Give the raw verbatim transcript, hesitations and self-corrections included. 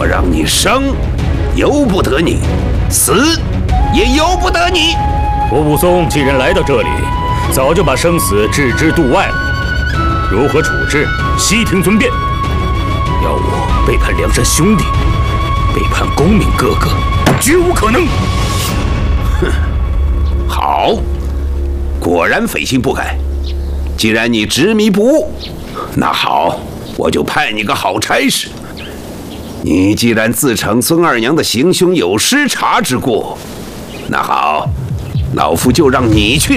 我让你生，由不得你；死，也由不得你。 我武松既然来到这里，早就把生死置之度外了。如何处置，悉听尊便。要我背叛梁山兄弟，背叛公明哥哥，绝无可能。 哼，好，果然匪心不改。既然你执迷不悟，那好，我就派你个好差事。你既然自称孙二娘的行凶有失察之过，那好，老夫就让你去